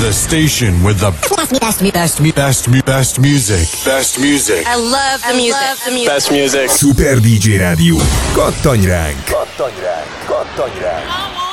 The station with the best music. Best music. I love the music. Best music. Super DJ Rádió. Kattanj ránk! Kattanj ránk! Kattanj ránk!